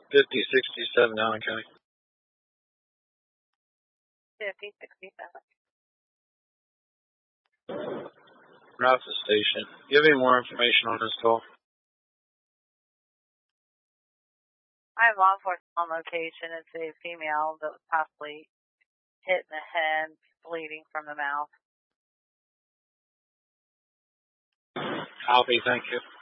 5067 Allen County. 5067. Route to station. Give me more information on this call. I have law enforcement on location. It's a female that was possibly hit in the head, bleeding from the mouth. Copy, thank you.